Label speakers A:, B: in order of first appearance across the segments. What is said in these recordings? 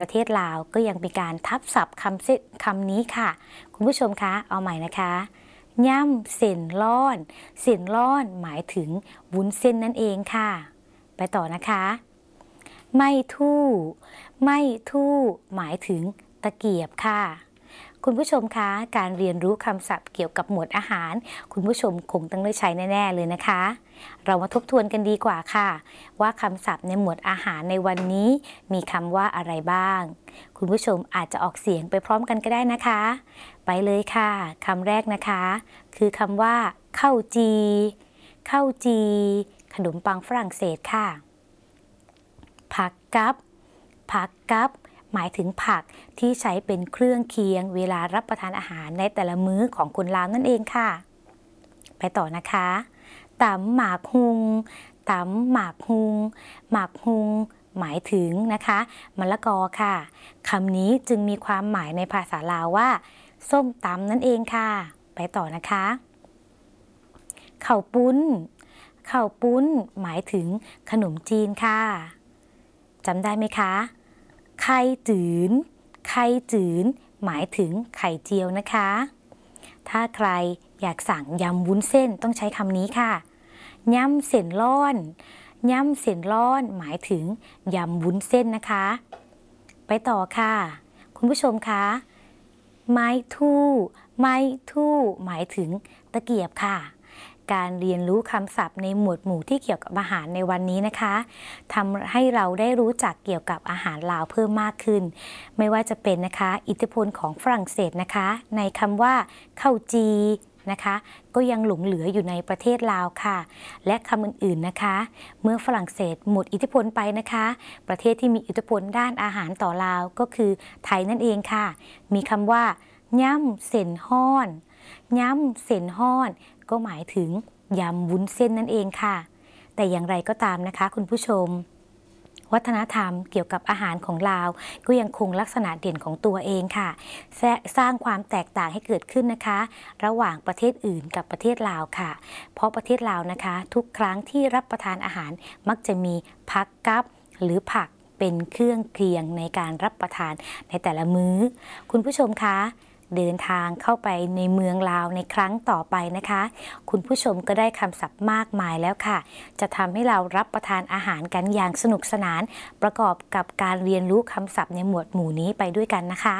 A: ประเทศลาวก็ยังมีการทับศัพท์คำนี้ค่ะคุณผู้ชมคะเอาใหม่นะคะย่ำเส้นล่อนเส้นล่อนหมายถึงวุ้นเส้นนั่นเองค่ะไปต่อนะคะไม่ทู่ไม่ทู่หมายถึงตะเกียบค่ะคุณผู้ชมคะการเรียนรู้คำศัพท์เกี่ยวกับหมวดอาหารคุณผู้ชมคงต้องได้ใช้แน่ๆเลยนะคะเรามาทบทวนกันดีกว่าค่ะว่าคำศัพท์ในหมวดอาหารในวันนี้มีคำว่าอะไรบ้างคุณผู้ชมอาจจะออกเสียงไปพร้อมกันก็ได้นะคะไปเลยค่ะคำแรกนะคะคือคำว่าข้าวจีข้าวจีขนมปังฝรั่งเศสค่ะผักกับผักกับหมายถึงผักที่ใช้เป็นเครื่องเคียงเวลารับประทานอาหารในแต่ละมื้อของคนลาวนั่นเองค่ะไปต่อนะคะตำหมากฮุงตำหมากฮุงหมากฮุงหมายถึงนะคะมะละกอค่ะคำนี้จึงมีความหมายในภาษาลาวว่าส้มตำนั่นเองค่ะไปต่อนะคะข้าวปุ้นข้าวปุ้นหมายถึงขนมจีนค่ะจำได้ไหมคะไข่จืนไข่จืนหมายถึงไข่เจียวนะคะถ้าใครอยากสั่งยำวุ้นเส้นต้องใช้คำนี้ค่ะยำเส้นล่อนยำเส้นล่อนหมายถึงยำวุ้นเส้นนะคะไปต่อค่ะคุณผู้ชมคะไม้ทู่ไม้ทู่หมายถึงตะเกียบค่ะการเรียนรู้คำศัพท์ในหมวดหมู่ที่เกี่ยวกับอาหารในวันนี้นะคะทำให้เราได้รู้จักเกี่ยวกับอาหารลาวเพิ่มมากขึ้นไม่ว่าจะเป็นนะคะอิทธิพลของฝรั่งเศสนะคะในคำว่าข้าวจีนะคะก็ยังหลงเหลืออยู่ในประเทศลาวค่ะและคำอื่นๆนะคะเมื่อฝรั่งเศสหมดอิทธิพลไปนะคะประเทศที่มีอิทธิพลด้านอาหารต่อลาวก็คือไทยนั่นเองค่ะมีคำว่าย่ำเส้นฮ้อนย่ำเส้นฮ้อนก็หมายถึงยำวุ้นเส้นนั่นเองค่ะแต่อย่างไรก็ตามนะคะคุณผู้ชมวัฒนธรรมเกี่ยวกับอาหารของลาวก็ยังคงลักษณะเด่นของตัวเองค่ะสร้างความแตกต่างให้เกิดขึ้นนะคะระหว่างประเทศอื่นกับประเทศลาวค่ะเพราะประเทศลาวนะคะทุกครั้งที่รับประทานอาหารมักจะมีผักกับหรือผักเป็นเครื่องเคียงในการรับประทานในแต่ละมื้อคุณผู้ชมคะเดินทางเข้าไปในเมืองลาวในครั้งต่อไปนะคะคุณผู้ชมก็ได้คำศัพท์มากมายแล้วค่ะจะทำให้เรารับประทานอาหารกันอย่างสนุกสนานประกอบกับการเรียนรู้คำศัพท์ในหมวดหมู่นี้ไปด้วยกันนะคะ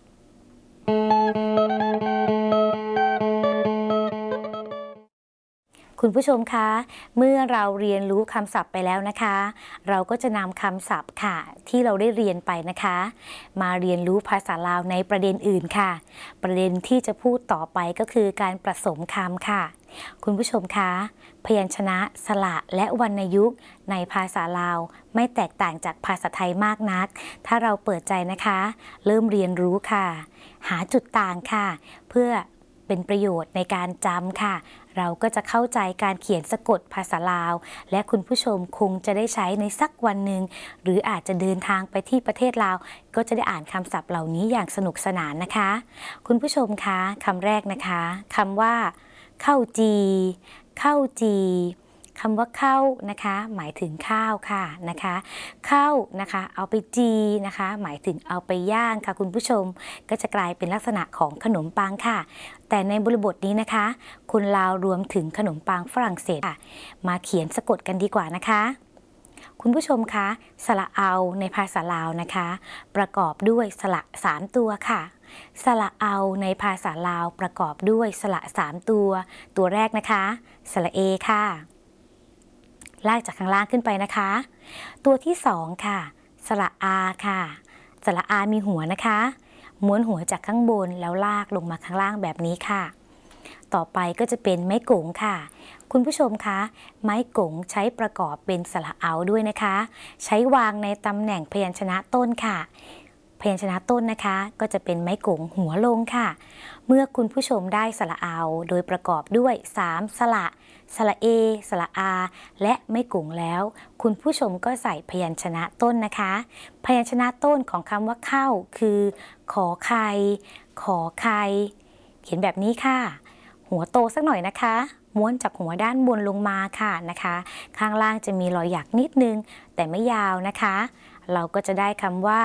A: คุณผู้ชมคะเมื่อเราเรียนรู้คำศัพท์ไปแล้วนะคะเราก็จะนำคำศัพท์ค่ะที่เราได้เรียนไปนะคะมาเรียนรู้ภาษาลาวในประเด็นอื่นค่ะประเด็นที่จะพูดต่อไปก็คือการผสมคำค่ะคุณผู้ชมคะพยัญชนะสระและวรรณยุกต์ในภาษาลาวไม่แตกต่างจากภาษาไทยมากนักถ้าเราเปิดใจนะคะเริ่มเรียนรู้ค่ะหาจุดต่างค่ะเพื่อเป็นประโยชน์ในการจำค่ะเราก็จะเข้าใจการเขียนสะกดภาษาลาวและคุณผู้ชมคงจะได้ใช้ในสักวันหนึ่งหรืออาจจะเดินทางไปที่ประเทศลาวก็จะได้อ่านคำศัพท์เหล่านี้อย่างสนุกสนานนะคะคุณผู้ชมคะคำแรกนะคะคำว่าข้าวจีข้าวจีคำว่าข้าวนะคะหมายถึงข้าวค่ะนะคะข้าวนะคะเอาไปจีนะคะหมายถึงเอาไปย่างค่ะคุณผู้ชมก็จะกลายเป็นลักษณะของขนมปังค่ะแต่ในบริบทนี้นะคะคนลาวรวมถึงขนมปังฝรั่งเศสค่ะมาเขียนสะกดกันดีกว่านะคะคุณผู้ชมคะสระเอาในภาษาลาวนะคะประกอบด้วยสระ3ตัวค่ะสระเอาในภาษาลาวประกอบด้วยสระ3ตัวตัวแรกนะคะสระเอค่ะลากจากข้างล่างขึ้นไปนะคะตัวที่2ค่ะสระอาค่ะสระอามีหัวนะคะม้วนหัวจากข้างบนแล้วลากลงมาข้างล่างแบบนี้ค่ะต่อไปก็จะเป็นไม้กงค่ะคุณผู้ชมคะไม้กงใช้ประกอบเป็นสระเอาด้วยนะคะใช้วางในตำแหน่งพยัญชนะต้นค่ะพยัญชนะต้นนะคะก็จะเป็นไม้กงหัวลงค่ะเมื่อคุณผู้ชมได้สระเอาโดยประกอบด้วย3สระสระเอสระอาและไม่กุ่งแล้วคุณผู้ชมก็ใส่พยัญชนะต้นนะคะพยัญชนะต้นของคำว่าเข้าคือขอไข่ขอไข่เขียนแบบนี้ค่ะหัวโตสักหน่อยนะคะม้วนจากหัวด้านบนลงมาค่ะนะคะข้างล่างจะมีรอยหยักนิดนึงแต่ไม่ยาวนะคะเราก็จะได้คำว่า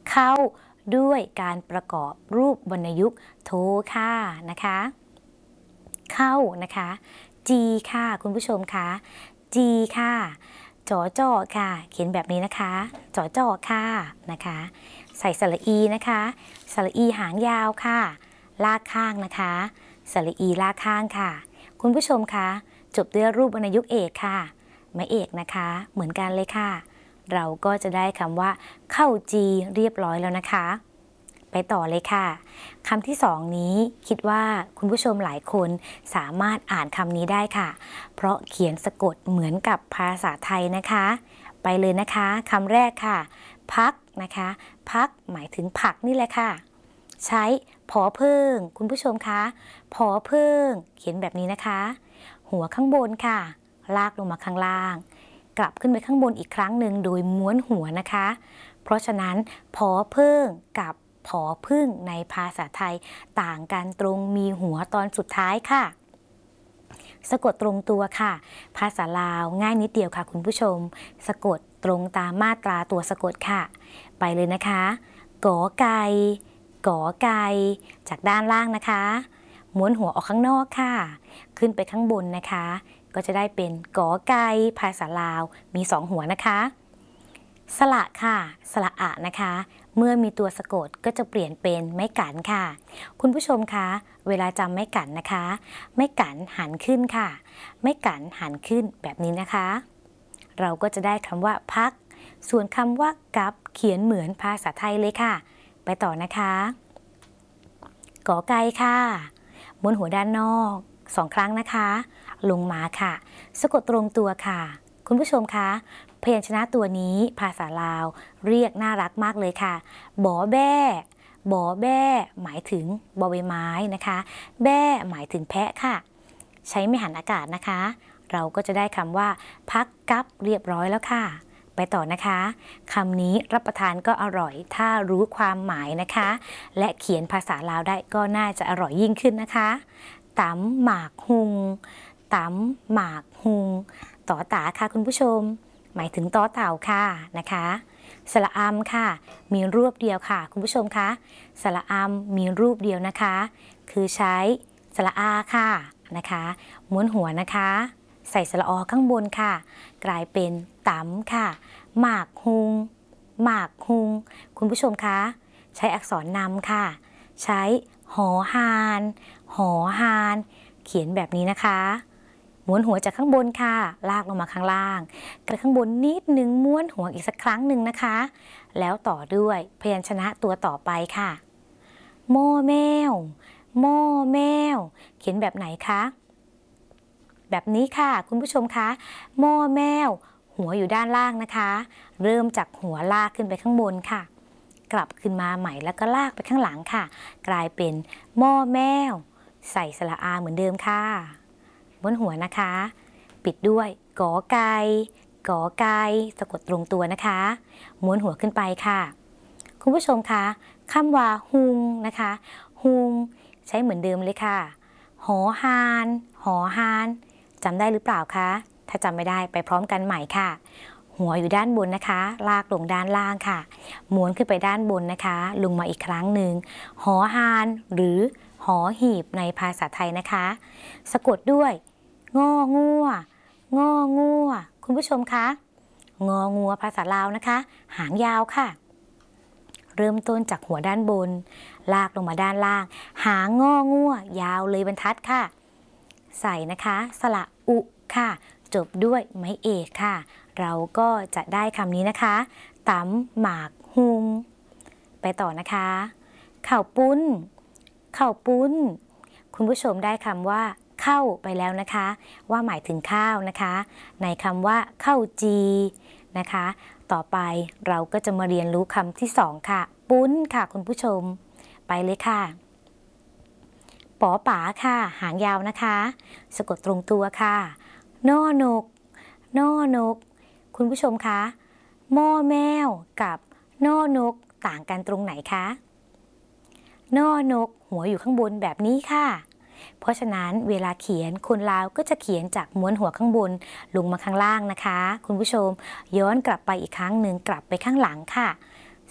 A: เข้าด้วยการประกอบรูปวรรณยุกต์โทค่ะนะคะเข้านะคะจีค่ะคุณผู้ชมคะจีค่ะจอจอค่ะเขียนแบบนี้นะคะจอจอค่ะนะคะใส่สระอีนะคะสระอีหางยาวค่ะลากข้างนะคะสระอีลากข้างค่ะคุณผู้ชมคะจบด้วยรูปวรรณยุกต์เอกค่ะไม้เอกนะคะเหมือนกันเลยค่ะเราก็จะได้คำว่าเข้าจีเรียบร้อยแล้วนะคะไปต่อเลยค่ะคำที่สองนี้คิดว่าคุณผู้ชมหลายคนสามารถอ่านคำนี้ได้ค่ะเพราะเขียนสะกดเหมือนกับภาษาไทยนะคะไปเลยนะคะคำแรกค่ะพักนะคะพักหมายถึงผักนี่แหละค่ะใช้ผอเพิ่งคุณผู้ชมคะผอเพิ่งเขียนแบบนี้นะคะหัวข้างบนค่ะลากลงมาข้างล่างกลับขึ้นไปข้างบนอีกครั้งหนึ่งโดยม้วนหัวนะคะเพราะฉะนั้นผอเพิ่งกับผอพึ่งในภาษาไทยต่างกันตรงมีหัวตอนสุดท้ายค่ะสะกดตรงตัวค่ะภาษาลาวง่ายนิดเดียวค่ะคุณผู้ชมสะกดตรงตามมาตราตัวสะกดค่ะไปเลยนะคะกอไก่กอไก่จากด้านล่างนะคะม้วนหัวออกข้างนอกค่ะขึ้นไปข้างบนนะคะก็จะได้เป็นกอไก่ภาษาลาวมี2หัวนะคะสระค่ะสระอะนะคะเมื่อมีตัวสะกดก็จะเปลี่ยนเป็นไม้กันค่ะคุณผู้ชมคะเวลาจำไม้กันนะคะไม้กันหันขึ้นค่ะไม้กันหันขึ้นแบบนี้นะคะเราก็จะได้คำว่าพักส่วนคำว่ากับเขียนเหมือนภาษาไทยเลยค่ะไปต่อนะคะกอไก่ค่ะม้วนหัวด้านนอก2 ครั้งนะคะลงมาค่ะสะกดตรงตัวค่ะคุณผู้ชมคะพยัญชนะตัวนี้ภาษาลาวเรียกน่ารักมากเลยค่ะบอแบ้บอแบ้หมายถึงบอใบไม้นะคะแบ้หมายถึงแพะค่ะใช้ไม่หันอากาศนะคะเราก็จะได้คำว่าพักกับเรียบร้อยแล้วค่ะไปต่อนะคะคำนี้รับประทานก็อร่อยถ้ารู้ความหมายนะคะและเขียนภาษาลาวได้ก็น่าจะอร่อยยิ่งขึ้นนะคะตำหมากหุงตำหมากหุงต่อตาค่ะคุณผู้ชมหมายถึงต่อเต่าค่ะนะคะสระอำค่ะมีรูปเดียวค่ะคุณผู้ชมคะสระอำมีรูปเดียวนะคะคือใช้สระอาค่ะนะคะม้วนหัวนะคะใส่สระอข้างบนค่ะกลายเป็นตำค่ะหมากหุงหมากหุงคุณผู้ชมคะใช้อักษรนำค่ะใช้หอหานหอหานเขียนแบบนี้นะคะม้วนหัวจากข้างบนค่ะลากลงมาข้างล่างกระข้างบนนิดนึงม้วนหัวอีกสักครั้งหนึ่งนะคะแล้วต่อด้วยพยัญชนะตัวต่อไปค่ะหม้อแมวหม้อแมวเขียนแบบไหนคะแบบนี้ค่ะคุณผู้ชมคะหม้อแมวหัวอยู่ด้านล่างนะคะเริ่มจากหัวลากขึ้นไปข้างบนค่ะกลับขึ้นมาใหม่แล้วก็ลากไปข้างหลังค่ะกลายเป็นหม้อแมวใส่สระอาเหมือนเดิมค่ะบนหัวนะคะปิดด้วยกอไก่กอไก่สะกดตรงตัวนะคะม้วนหัวขึ้นไปค่ะคุณผู้ชมคะคำว่าหุงนะคะหุงใช้เหมือนเดิมเลยค่ะหอหานหอหานจำได้หรือเปล่าคะถ้าจำไม่ได้ไปพร้อมกันใหม่ค่ะหัวอยู่ด้านบนนะคะลากลงด้านล่างค่ะม้วนขึ้นไปด้านบนนะคะลงมาอีกครั้งหนึ่งหอหานหรือหอหีบในภาษาไทยนะคะสะกดด้วยงองัวงองัวคุณผู้ชมคะงองัวภาษาลาวนะคะหางยาวค่ะเริ่มต้นจากหัวด้านบนลากลงมาด้านล่างหางงองัวยาวเลยบรรทัดค่ะใส่นะคะสระอุค่ะจบด้วยไม้เอกค่ะเราก็จะได้คำนี้นะคะตำหมากหุงไปต่อนะคะข้าวปุ้นข้าวปุ้นคุณผู้ชมได้คำว่าเข้าไปแล้วนะคะว่าหมายถึงข้าวนะคะในคำว่าข้าวจีนะคะต่อไปเราก็จะมาเรียนรู้คำที่2ค่ะปุ้นค่ะคุณผู้ชมไปเลยค่ะปอป๋าค่ะหางยาวนะคะสะกดตรงตัวค่ะนอนกนอนกคุณผู้ชมคะหม้อแมวกับนอนกต่างกันตรงไหนคะนอนกหัวอยู่ข้างบนแบบนี้ค่ะเพราะฉะนั้นเวลาเขียนคนลาวก็จะเขียนจากม้วนหัวข้างบนลงมาข้างล่างนะคะคุณผู้ชมย้อนกลับไปอีกครั้งหนึ่งกลับไปข้างหลังค่ะ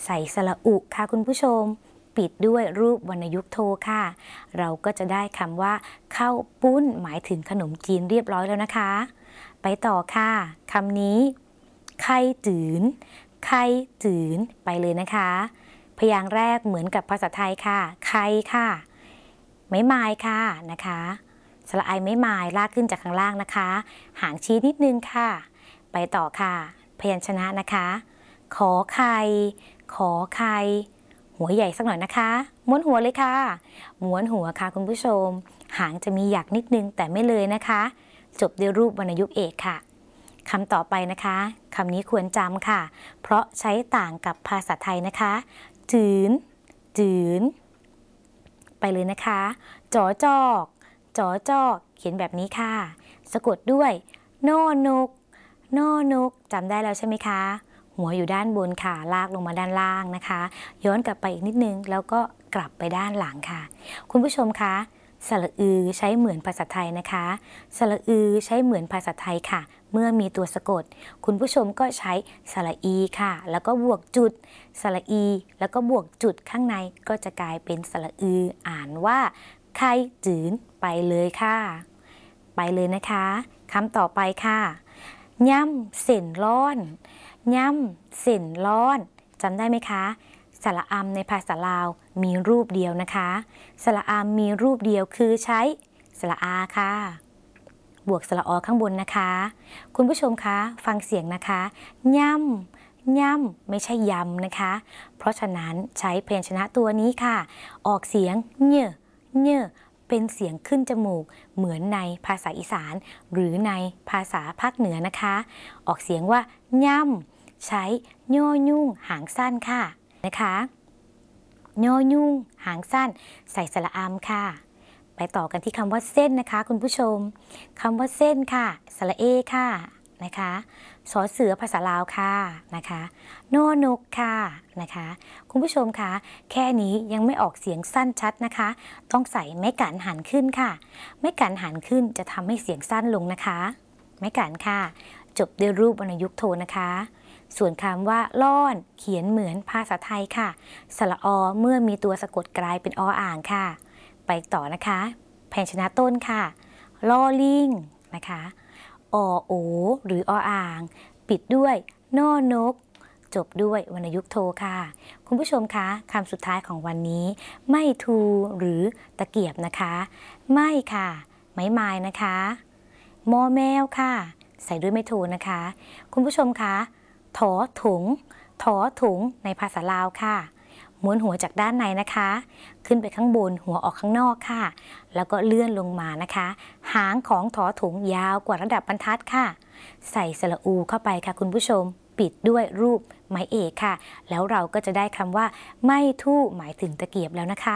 A: ใส่สระอุค่ะคุณผู้ชมปิดด้วยรูปวรรณยุกต์โทค่ะเราก็จะได้คำว่าข้าวปุ้นหมายถึงขนมจีนเรียบร้อยแล้วนะคะไปต่อค่ะคำนี้ไข่จืนไข่จืนไปเลยนะคะพยางค์แรกเหมือนกับภาษาไทยค่ะไข่ค่ะไม้ไม้ค่ะนะคะสระไอไม้ไม้ลากขึ้นจากข้างล่างนะคะหางชี้นิดนึงค่ะไปต่อค่ะพยัญชนะนะคะขอไข่ขอไข่หัวใหญ่สักหน่อยนะคะม้วนหัวเลยค่ะม้วนหัวค่ะคุณผู้ชมหางจะมีหยักนิดนึงแต่ไม่เลยนะคะจบด้วยรูปวรรณยุกต์เอกค่ะคำต่อไปนะคะคำนี้ควรจำค่ะเพราะใช้ต่างกับภาษาไทยนะคะจืนจืนไปเลยนะคะจอจอกจอจอกเขียนแบบนี้ค่ะสะกดด้วยนอนกนอนกจำได้แล้วใช่ไหมคะหัวอยู่ด้านบนค่ะลากลงมาด้านล่างนะคะย้อนกลับไปอีกนิดนึงแล้วก็กลับไปด้านหลังค่ะคุณผู้ชมคะสระอือใช้เหมือนภาษาไทยนะคะสระอือใช้เหมือนภาษาไทยค่ะเมื่อมีตัวสะกดคุณผู้ชมก็ใช้สระอีค่ะแล้วก็บวกจุดสระอีแล้วก็บวกจุดข้างในก็จะกลายเป็นสระอืออ่านว่าไข่จืนไปเลยค่ะไปเลยนะคะคำต่อไปค่ะย่ำเส้นร้อนย่ำเส้นร้อนจำได้ไหมคะสระอำในภาษาลาวมีรูปเดียวนะคะสระอำมีรูปเดียวคือใช้สระอาค่ะบวกสระอข้างบนนะคะคุณผู้ชมคะฟังเสียงนะคะย่ำย่ำไม่ใช่ยำนะคะเพราะฉะนั้นใช้พยัญชนะตัวนี้ค่ะออกเสียงเน่เน่เป็นเสียงขึ้นจมูกเหมือนในภาษาอีสานหรือในภาษาภาคเหนือนะคะออกเสียงว่าย่ำใช้ย่อยุ่งหางสั้นค่ะนะคะย่อยุ่งหางสั้นใส่สระอำค่ะไปต่อกันที่คำว่าเส้นนะคะคุณผู้ชมคำว่าเส้นค่ะสระเอค่ะนะคะสอเสือภาษาลาวค่ะนะคะนอนกค่ะนะคะคุณผู้ชมคะแค่นี้ยังไม่ออกเสียงสั้นชัดนะคะต้องใส่ไม้กันหันขึ้นค่ะไม้กันหันขึ้นจะทำให้เสียงสั้นลงนะคะไม้กันค่ะจบด้วยรูปวรรณยุกต์โทนะคะส่วนคำว่าล่อนเขียนเหมือนภาษาไทยค่ะสระอเมื่อมีตัวสะกดกลายเป็นออ่างค่ะไปต่อนะคะพยัญชนะต้นค่ะลอลิงนะคะอโอหรือออ่างปิดด้วยนอนกจบด้วยวรรณยุกต์โทค่ะคุณผู้ชมคะคำสุดท้ายของวันนี้ไม่ทูหรือตะเกียบนะคะไม่ค่ะไม้ไม้นะคะมอแมวค่ะใส่ด้วยไม่โทนะคะคุณผู้ชมคะถอถุงถอถุงในภาษาลาวค่ะม้วนหัวจากด้านในนะคะขึ้นไปข้างบนหัวออกข้างนอกค่ะแล้วก็เลื่อนลงมานะคะหางของถอถุงยาวกว่าระดับบรรทัดค่ะใส่สระอูเข้าไปค่ะคุณผู้ชมปิดด้วยรูปไม้เอกค่ะแล้วเราก็จะได้คำว่าไม่ทู่หมายถึงตะเกียบแล้วนะคะ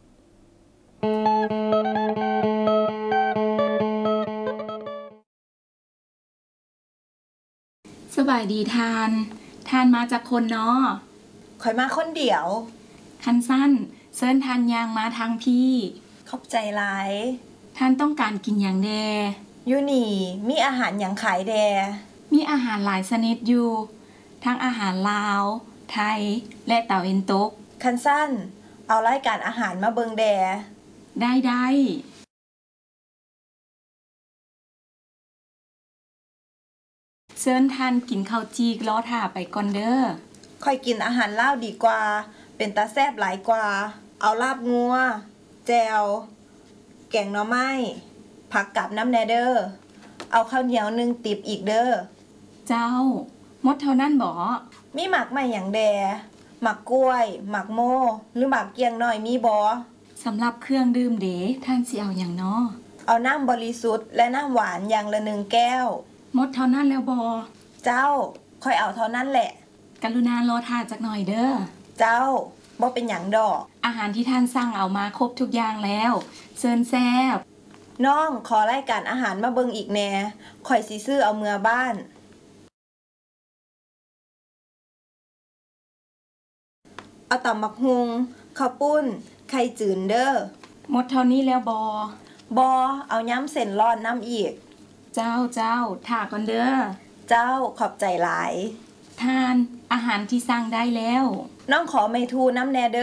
B: สบายดีทานมาจากคนเนาะ
C: ข่อยมาคนเดียว
B: คันสั้นเซิ้นทานยางมาทางพี่
C: ขอบใจหลาย
B: ท่านต้องการกินอย่างแด
C: อยู่นี่มีอาหารอย่างขายแด
B: มีอาหารหลายชนิดอยู่ทั้งอาหารลาวไทยและตะวันตก
C: คันสั้นเอารายการอาหารมาเบิงแด
B: ได้เซิ้นท่านกินข้าวจีกล้อถ่าไปก่อนเด้อ
C: ค่อยกินอาหารลาวดีกว่าเป็นตาแซ่บหลายกว่าเอาลาบงัวแจวแกงหน่อไม้ผักกับน้ำแหน่เด้อเอาข้าวเหนียว1ติบอีกเด้อ
B: เจ้าหมดเท่านั้นบ่
C: มีหมักใหม่อย่างแดหมักกล้วยหมักโมหรือหมักเกียงน้อยมีบ่
B: สำหรับเครื่องดื่มเด้ท่านสิเอาอย่างน้อ
C: เอาน้ำบริสุทธิ์และน้ำหวานอย่างละ1แก้ว
B: หมดเท่านั้นแล้วบ่
C: เจ้าค่อยเอาเท่านั้นแหละ
B: กรุณารอท่าจักหน่อยเด้อ
C: เจ้าบ่เป็นหยังดอก
B: อาหารที่ท่านสั่งเอามาครบทุกอย่างแล้วเชิญแซ่บ
C: น้องขอรายการอาหารมาเบิ่งอีกแน่ข่อยสิซื้อเอาเมื่อบ้านเอาตำบักฮุงข้าวปุ้นไข่จืนเด้อ
B: หมดเท่านี้แล้ว
C: บอเอาย้ำเส้นร้อนน้ำอีก
B: เจ้าท่าก่อนเด้อ
C: เจ้าขอบใจหลาย
B: ทานอาหารที่สั่งได้แล้ว
C: น้องขอเมทูน้ำแนเดอ